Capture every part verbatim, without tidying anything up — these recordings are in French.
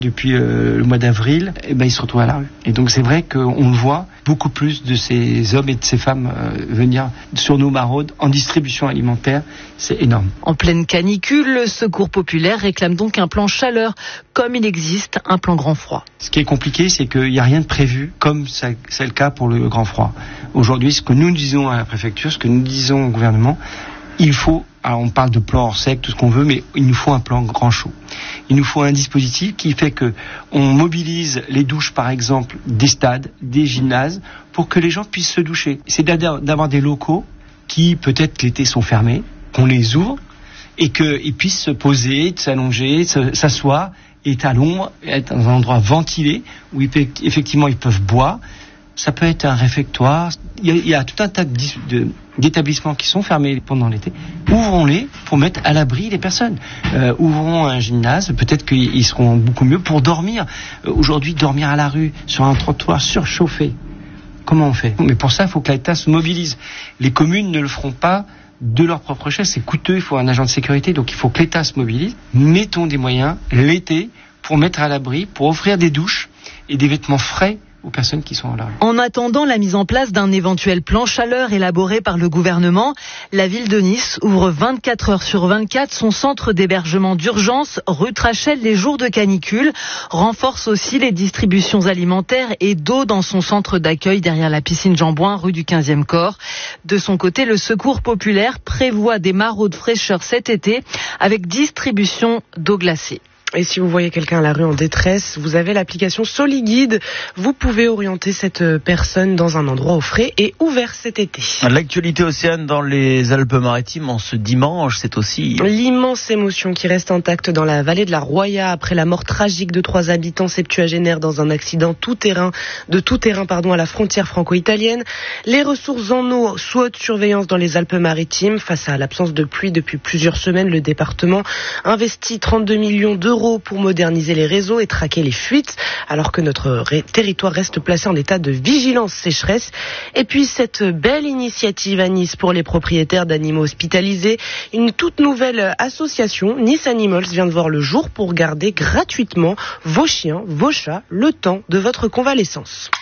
Depuis euh, le mois d'avril, eh ben, ils se retrouvent à la rue. Et donc c'est vrai qu'on le voit, beaucoup plus de ces hommes et de ces femmes euh, venir sur nos maraudes en distribution alimentaire. C'est énorme. En pleine canicule, le Secours populaire réclame donc un plan chaleur, comme il existe un plan grand froid. Ce qui est compliqué, c'est qu'il n'y a rien de prévu, comme ça, c'est le cas pour le grand froid. Aujourd'hui, ce que nous disons à la préfecture, ce que nous disons au gouvernement, il faut, alors on parle de plan hors sec, tout ce qu'on veut, mais il nous faut un plan grand chaud. Il nous faut un dispositif qui fait que on mobilise les douches, par exemple, des stades, des gymnases, pour que les gens puissent se doucher. C'est d'avoir des locaux qui, peut-être l'été, sont fermés, qu'on les ouvre, et qu'ils puissent se poser, s'allonger, s'asseoir, et être à l'ombre, être dans un endroit ventilé, où effectivement ils peuvent boire. Ça peut être un réfectoire. Il y a, il y a tout un tas de, de, d'établissements qui sont fermés pendant l'été. Ouvrons-les pour mettre à l'abri les personnes. Euh, ouvrons un gymnase, peut-être qu'ils seront beaucoup mieux pour dormir. Euh, aujourd'hui, dormir à la rue, sur un trottoir surchauffé, comment on fait ? Mais pour ça, il faut que l'État se mobilise. Les communes ne le feront pas de leur propre chef. C'est coûteux, il faut un agent de sécurité, donc il faut que l'État se mobilise. Mettons des moyens l'été pour mettre à l'abri, pour offrir des douches et des vêtements frais aux personnes qui sont en la rue. En attendant la mise en place d'un éventuel plan chaleur élaboré par le gouvernement, la ville de Nice ouvre vingt-quatre heures sur vingt-quatre son centre d'hébergement d'urgence rue Trachel les jours de canicule, renforce aussi les distributions alimentaires et d'eau dans son centre d'accueil derrière la piscine Jean-Bouin, rue du quinzième corps. De son côté, le Secours populaire prévoit des maraudes fraîcheur cet été avec distribution d'eau glacée. Et si vous voyez quelqu'un à la rue en détresse, vous avez l'application Soliguide. Vous pouvez orienter cette personne dans un endroit au frais et ouvert cet été. L'actualité océane dans les Alpes-Maritimes en ce dimanche, c'est aussi l'immense émotion qui reste intacte dans la vallée de la Roya après la mort tragique de trois habitants septuagénaires dans un accident tout-terrain, de tout-terrain pardon, à la frontière franco-italienne. Les ressources en eau sous haute surveillance dans les Alpes-Maritimes. Face à l'absence de pluie depuis plusieurs semaines, le département investit trente-deux millions d'euros pour moderniser les réseaux et traquer les fuites, alors que notre ré- territoire reste placé en état de vigilance sécheresse. Et puis cette belle initiative à Nice pour les propriétaires d'animaux hospitalisés, une toute nouvelle association, Nice Animals, vient de voir le jour pour garder gratuitement vos chiens, vos chats, le temps de votre convalescence.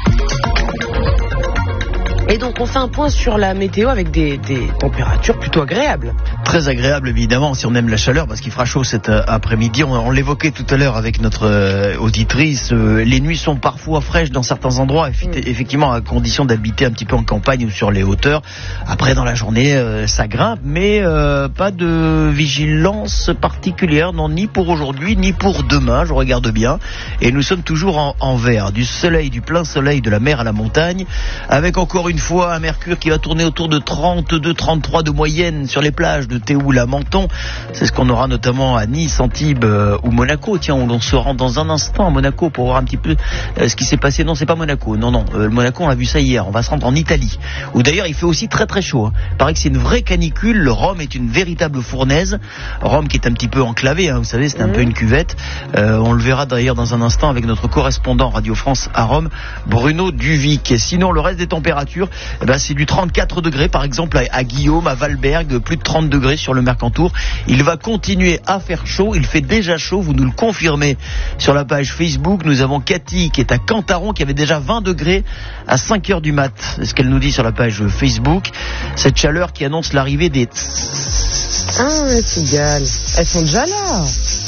Et donc on fait un point sur la météo avec des, des températures plutôt agréables. Très agréable évidemment si on aime la chaleur parce qu'il fera chaud cet après-midi. On, on l'évoquait tout à l'heure avec notre euh, auditrice. Euh, les nuits sont parfois fraîches dans certains endroits, effi- mmh. effectivement à condition d'habiter un petit peu en campagne ou sur les hauteurs. Après dans la journée euh, ça grimpe, mais euh, pas de vigilance particulière, non, ni pour aujourd'hui ni pour demain. Je regarde bien et nous sommes toujours en, en vert, du soleil, du plein soleil, de la mer à la montagne, avec encore une Une fois un mercure qui va tourner autour de trente-deux trente-trois de moyenne sur les plages de Théoul à Menton. C'est ce qu'on aura notamment à Nice, Antibes euh, ou Monaco. Tiens, on, on se rend dans un instant à Monaco pour voir un petit peu euh, ce qui s'est passé. Non, c'est pas Monaco. Non, non. Euh, Monaco, on a vu ça hier. On va se rendre en Italie, où d'ailleurs il fait aussi très très chaud. Hein. Il paraît que c'est une vraie canicule. Le Rhum est une véritable fournaise. Rhum qui est un petit peu enclavé. Hein, vous savez, c'est un mmh. peu une cuvette. Euh, on le verra d'ailleurs dans un instant avec notre correspondant Radio France à Rome, Bruno Duvic. Et sinon, le reste des températures, eh ben, c'est du trente-quatre degrés par exemple à, à Guillaume, à Valberg, plus de trente degrés sur le Mercantour. Il va continuer à faire chaud, il fait déjà chaud, vous nous le confirmez sur la page Facebook. Nous avons Cathy qui est à Cantaron qui avait déjà vingt degrés à cinq heures du mat. C'est ce qu'elle nous dit sur la page Facebook. Cette chaleur qui annonce l'arrivée des... Ah, les cigales, elles sont déjà là.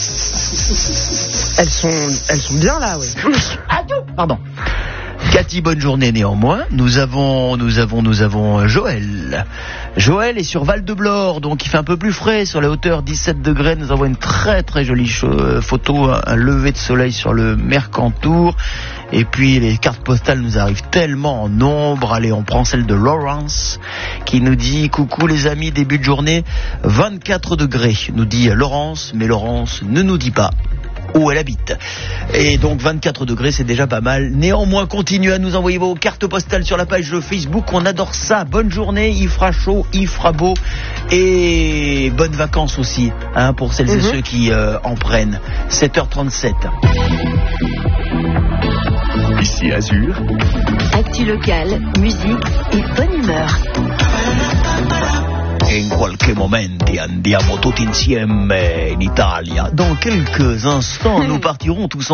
Elles sont, elles sont bien là, oui. Pardon. Cathy, bonne journée néanmoins. Nous avons, nous avons, nous avons Joël. Joël est sur Val-de-Blore, donc il fait un peu plus frais sur la hauteur, dix-sept degrés. Nous avons une très très jolie photo, un lever de soleil sur le Mercantour. Et puis les cartes postales nous arrivent tellement en nombre. Allez, on prend celle de Laurence qui nous dit: coucou les amis, début de journée, vingt-quatre degrés, nous dit Laurence, mais Laurence ne nous dit pas où elle habite. Et donc vingt-quatre degrés, c'est déjà pas mal. Néanmoins, continuez à nous envoyer vos cartes postales sur la page Facebook. On adore ça. Bonne journée, il fera chaud, il fera beau. Et bonnes vacances aussi, hein, pour celles mm-hmm. et ceux qui euh, en prennent. sept heures trente-sept. Ici Azur. Actu locale, musique et bonne humeur. In qualche momenti andiamo tutti insieme in Italia. Dans quelques instants, nous partirons tous ensemble.